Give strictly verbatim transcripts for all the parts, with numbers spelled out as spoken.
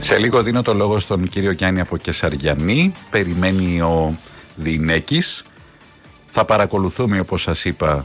Σε λίγο δίνω το λόγο στον κύριο Γιάννη από Κεσαριανή. Περιμένει ο Διηνέκης. Θα παρακολουθούμε, όπως σας είπα,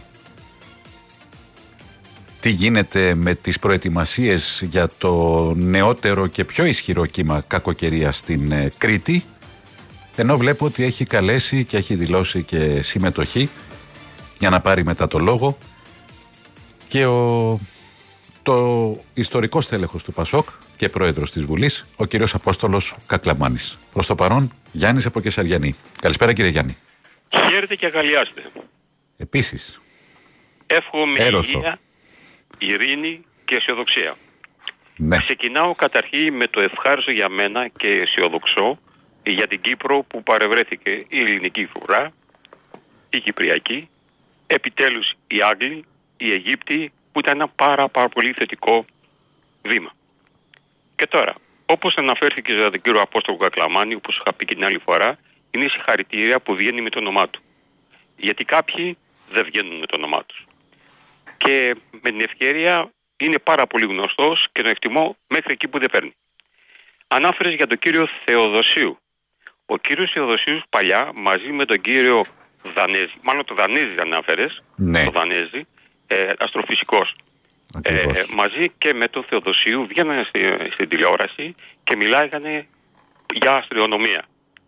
τι γίνεται με τις προετοιμασίες για το νεότερο και πιο ισχυρό κύμα κακοκαιρία στην ε, Κρήτη, ενώ βλέπω ότι έχει καλέσει και έχει δηλώσει και συμμετοχή για να πάρει μετά το λόγο και ο, το ιστορικό στέλεχος του Πασόκ και πρόεδρος της Βουλής, ο κύριος Απόστολος Κακλαμάνης. Προς το παρόν, Γιάννης από Κεσαριανή. Καλησπέρα, κύριε Γιάννη. Χαίρετε και αγαλιάστε. Επίσης. Εύχομαι υγεία, ειρήνη και αισιοδοξία. Ναι. Ξεκινάω καταρχήν με το ευχάριστο για μένα και αισιοδοξό για την Κύπρο που παρευρέθηκε η ελληνική φρουρά, η κυπριακή, επιτέλους οι Άγγλοι, οι Αιγύπτιοι, που ήταν ένα πάρα, πάρα πολύ θετικό βήμα. Και τώρα, όπως αναφέρθηκε για τον κύριο Απόστολο Κακλαμάνη, όπως είχα πει και την άλλη φορά, είναι συγχαρητήρια που βγαίνει με το όνομά του. Γιατί κάποιοι δεν βγαίνουν με το όνομά τους. Και με την ευκαιρία είναι πάρα πολύ γνωστός και τον εκτιμώ μέχρι εκεί που δεν παίρνει. Ανάφερες για τον κύριο Θεοδοσίου. Ο κύριος Θεοδοσίου παλιά μαζί με τον κύριο Δανέζη, μάλλον το Δανέζη ανάφερες, ναι. το Δανέζη, ε, αστροφυσικός. Ε, μαζί και με τον Θεοδοσίου βγαίνανε στη, στην τηλεόραση και μιλάγανε για αστρονομία.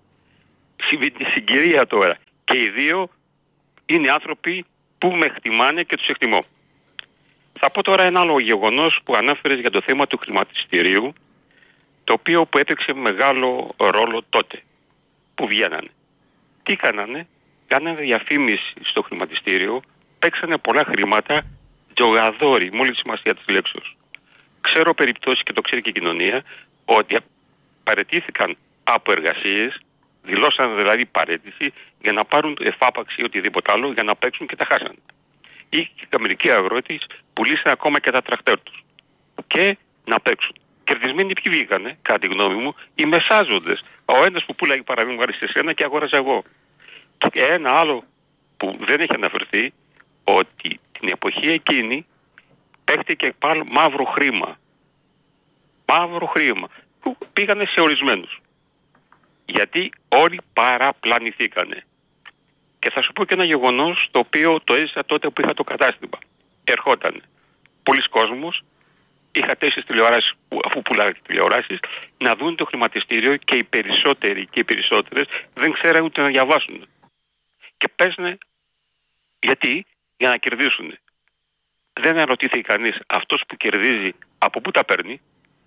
Συγκυρία τώρα. Και οι δύο είναι άνθρωποι που με εκτιμάνε και τους εκτιμώ. Θα πω τώρα ένα άλλο γεγονός που ανάφερες για το θέμα του χρηματιστηρίου, το οποίο που έπαιξε μεγάλο ρόλο τότε που βγαίνανε. Τι κάνανε? Κάνανε διαφήμιση στο χρηματιστήριο, παίξανε πολλά χρήματα, τζογαδόροι, με όλη τη σημασία της λέξεως. Ξέρω περιπτώσεις, και το ξέρει και η κοινωνία, ότι παραιτήθηκαν από εργασίες, δηλώσαν δηλαδή παρέτηση για να πάρουν εφάπαξη ή οτιδήποτε άλλο για να παίξουν και τα χάσανε. Ή και μερικοί αγρότες πουλήσαν ακόμα και τα τρακτέρ τους και να παίξουν. Κερδισμένοι ποιοι βγήκανε, κατά τη γνώμη μου, οι μεσάζοντες. Ο ένας που πουλάει παραδείγματος σε σένα και αγόραζα εγώ. Και ένα άλλο που δεν έχει αναφερθεί, ότι την εποχή εκείνη παίχτηκε πάλι μαύρο χρήμα. Μαύρο χρήμα που πήγανε σε ορισμένους. Γιατί όλοι παραπλανηθήκανε. Και θα σου πω και ένα γεγονός το οποίο το έζησα τότε που είχα το κατάστημα. Ερχόταν πολλοί κόσμος, είχα τέσσερις τηλεοράσεις, αφού πουλάγανε τηλεοράσεις, να δουν το χρηματιστήριο και οι περισσότεροι και οι περισσότερες δεν ξέραν ούτε να διαβάσουν. Και παίζανε γιατί? Για να κερδίσουν. Δεν αναρωτήθηκε κανείς αυτός που κερδίζει από πού τα παίρνει,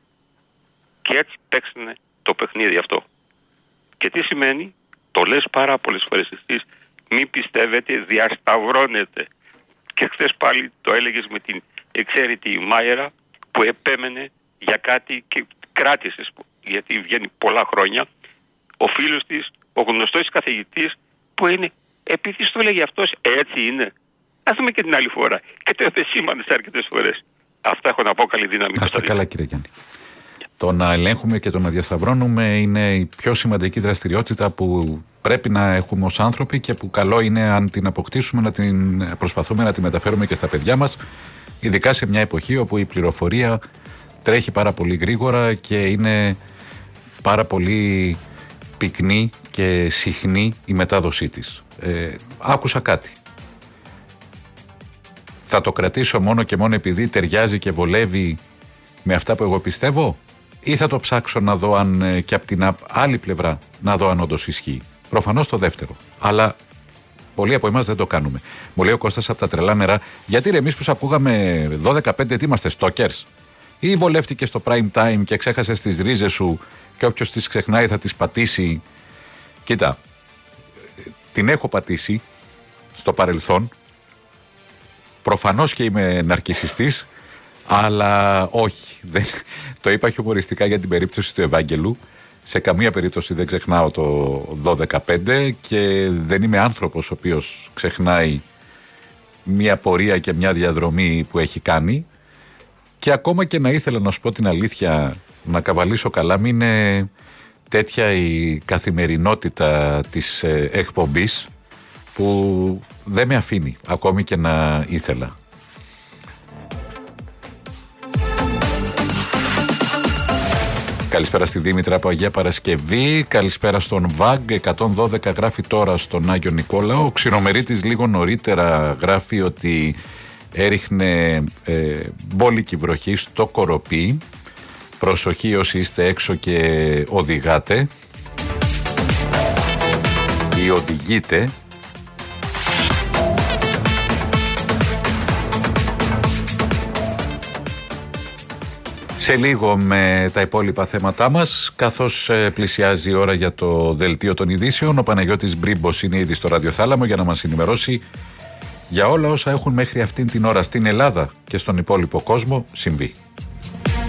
και έτσι παίξανε το παιχνίδι αυτό. Και τι σημαίνει? Το λες πάρα πολλές φορές εσείς, μην πιστεύετε, διασταυρώνετε. Και χθες πάλι το έλεγες με την εξαίρετη Μάιερα που επέμενε για κάτι και κράτησες, γιατί βγαίνει πολλά χρόνια, ο φίλος της, ο γνωστός καθηγητής που είναι, επειδή στο έλεγε αυτός, έτσι είναι. Ας δούμε και την άλλη φορά. Και το επεσήμανες αρκετές φορές. Αυτά έχω να πω, καλή δύναμη. Να είστε καλά, κύριε Γιάννη. Το να ελέγχουμε και το να διασταυρώνουμε είναι η πιο σημαντική δραστηριότητα που πρέπει να έχουμε ως άνθρωποι και που καλό είναι, αν την αποκτήσουμε, να την προσπαθούμε να τη μεταφέρουμε και στα παιδιά μας, ειδικά σε μια εποχή όπου η πληροφορία τρέχει πάρα πολύ γρήγορα και είναι πάρα πολύ πυκνή και συχνή η μετάδοσή της. Ε, άκουσα κάτι. Θα το κρατήσω μόνο και μόνο επειδή ταιριάζει και βολεύει με αυτά που εγώ πιστεύω, ή θα το ψάξω να δω αν και από την άλλη πλευρά να δω αν όντως ισχύει? Προφανώς το δεύτερο. Αλλά πολλοί από εμάς δεν το κάνουμε. Μου λέει ο Κώστας από τα τρελά νερά, γιατί ρε, εμείς που σ' ακούγαμε δώδεκα πέντε, τι είμαστε, stalkers? Ή βολεύτηκε στο prime time και ξέχασες τις ρίζες σου και όποιος τις ξεχνάει θα τις πατήσει? Κοίτα, την έχω πατήσει στο παρελθόν. Προφανώς και είμαι ναρκισσιστής, αλλά όχι. Δεν, το είπα χιουμοριστικά για την περίπτωση του Ευάγγελου. Σε καμία περίπτωση δεν ξεχνάω το δώδεκα πέντε και δεν είμαι άνθρωπος ο οποίος ξεχνάει μια πορεία και μια διαδρομή που έχει κάνει. Και ακόμα και να ήθελα να σου πω την αλήθεια, να καβαλήσω καλά, μην είναι τέτοια η καθημερινότητα της εκπομπής που δεν με αφήνει ακόμη και να ήθελα. Καλησπέρα στη Δήμητρα από Αγία Παρασκευή. Καλησπέρα στον Βάγκ. εκατόν δώδεκα γράφει τώρα στον Άγιο Νικόλαο. Ο Ξηρομερίτης λίγο νωρίτερα γράφει ότι έριχνε ε, μπόλικη βροχή στο Κοροπή. Προσοχή όσοι είστε έξω και οδηγάτε ή οδηγείτε. Σε λίγο με τα υπόλοιπα θέματά μας, καθώς πλησιάζει η ώρα για το δελτίο των ειδήσεων. Ο Παναγιώτης Μπρίμπος είναι ήδη στο ραδιοθάλαμο για να μας ενημερώσει για όλα όσα έχουν μέχρι αυτήν την ώρα στην Ελλάδα και στον υπόλοιπο κόσμο συμβεί.